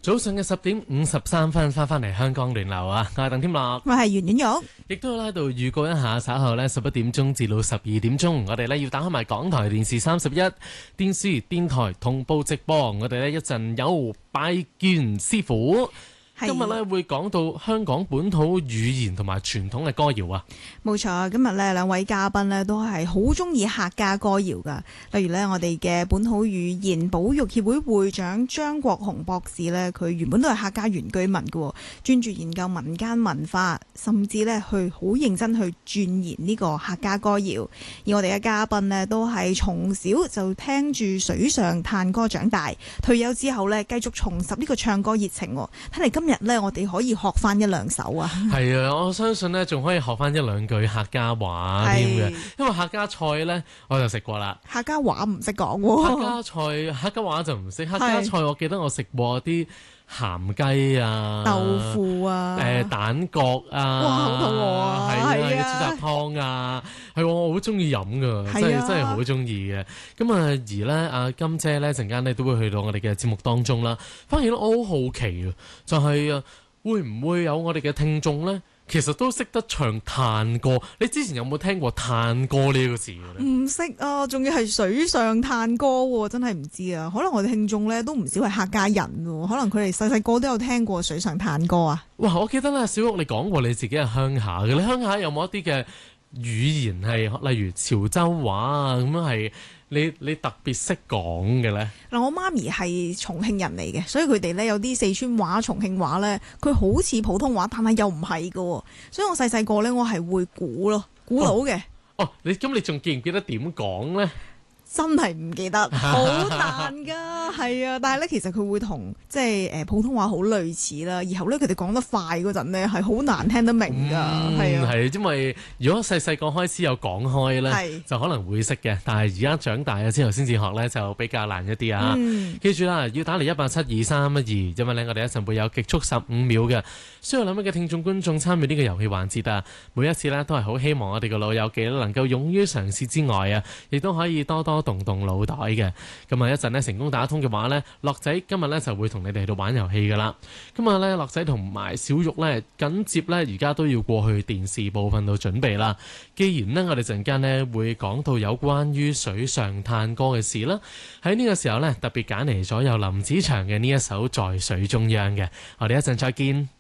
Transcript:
早上嘅10:53翻嚟香港聯流啊！我係鄧添樂， 我係袁婉玉， 亦都喺度預告一下，稍後呢11點鐘至到12點鐘，我哋呢要打開埋港台電視31電視電台同步直播。我哋呢一陣有拜見師傅。今日咧會講到香港本土語言同埋傳統嘅歌謠啊， 冇錯。今日咧兩位嘉賓咧都係好中意客家歌謠噶，例如咧我哋嘅本土語言保育協會會長張國雄博士咧，佢原本都係客家原居民嘅，專注研究民間文化，甚至咧去好認真去鑽研呢個客家歌謠。而我哋嘅嘉賓咧都係從小就聽住水上嘆歌長大，退休之後咧繼續重拾呢個唱歌熱情。睇嚟今日咧，我哋可以學翻一兩首啊！係啊，我相信咧，仲可以學翻一兩句客家話添嘅，因為客家菜咧，我就食過啦。 客家話唔識講喎。 客家話就唔識。客家菜我記得我食過啲鹹雞啊、 豆腐啊、 蛋角啊， 哇，好肚餓啊！ 係啊，豬雜湯啊，係我好中意飲噶，真係好中意嘅。咁啊，而咧阿金姐咧陣間咧都會去到我哋嘅節目當中啦。反而咧我好好奇啊，就係啊，會唔會有我哋嘅聽眾咧？其實都識得唱嘆歌，你之前有冇聽過嘆歌呢個字嘅咧？唔識啊，仲要係水上嘆歌喎，真係唔知啊。可能我哋聽眾咧都唔少係客家人喎，可能佢哋細細個都有聽過水上嘆歌啊。哇！我記得咧，小玉你講過你自己係鄉下嘅，你鄉下有冇一啲嘅語言係例如潮州話啊咁樣係？你特別識講嘅咧？嗱，我媽咪係重慶人嚟嘅，所以佢哋咧有啲四川話、重慶話咧，佢好似普通話，但係又唔係㗎，所以我細細個咧，我係會估咯，估到嘅。你仲記唔記得點講咧？真係唔記得，好難㗎，係啊！但係咧，其實佢會同即係普通話好類似啦。然後咧，佢哋講得快嗰陣咧，係好難聽得明㗎，係啊。係因為如果細細個開始有講開咧，就可能會識嘅。但係而家長大咗之後先至學咧，就比較難一啲啊。記住啦，要打嚟1872312，因為咧我哋一陣會有極速15秒嘅，需要諗嘅聽眾觀眾參與呢個遊戲環節啊。每一次咧都係好希望我哋嘅老友記能夠勇於嘗試之外啊，亦都可以多多動腦袋嘅。咁啊一陣咧成功打通嘅話咧，樂仔今日咧就會同你哋去到玩遊戲噶啦。咁啊咧樂仔同埋小玉咧緊接咧而家都要過去電視部分度準備啦。既然呢，我哋陣間咧會講到有關於水上嘆歌嘅事啦，喺呢個時候咧特別揀嚟咗有林子祥嘅呢一首在水中央嘅，我哋一陣再見。